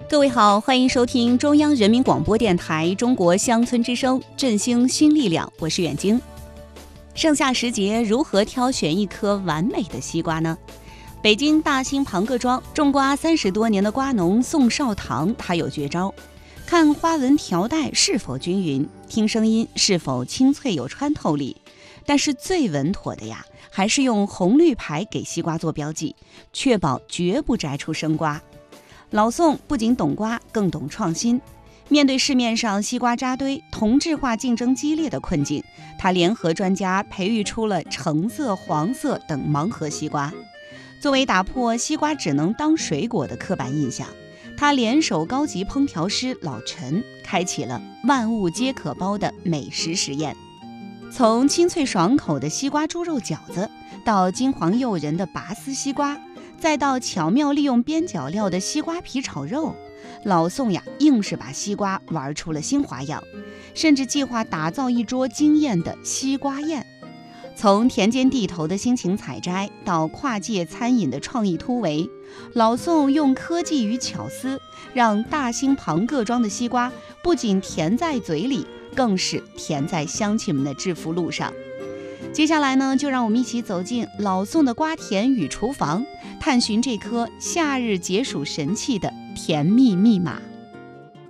各位好，欢迎收听中央人民广播电台中国乡村之声，振兴新力量，我是远晶。盛夏时节，如何挑选一颗完美的西瓜呢？北京大兴庞各庄种瓜30多年的瓜农宋少棠，他有绝招。看花纹条带是否均匀，听声音是否清脆有穿透力。但是最稳妥的呀，还是用红绿牌给西瓜做标记，确保绝不摘出生瓜。老宋不仅懂瓜，更懂创新。面对市面上西瓜扎堆、同质化竞争激烈的困境，他联合专家培育出了橙色、黄色等盲盒西瓜。作为打破西瓜只能当水果的刻板印象，他联手高级烹调师老陈，开启了万物皆可包的美食实验。从清脆爽口的西瓜猪肉饺子，到金黄诱人的拔丝西瓜，再到巧妙利用边角料的西瓜皮炒肉，老宋呀硬是把西瓜玩出了新花样，甚至计划打造一桌惊艳的西瓜宴。从田间地头的辛勤采摘，到跨界餐饮的创意突围，老宋用科技与巧思，让大兴庞各庄的西瓜不仅甜在嘴里，更是甜在乡亲们的致富路上。接下来呢，就让我们一起走进老宋的瓜田与厨房，探寻这颗夏日解暑神器的甜蜜密码。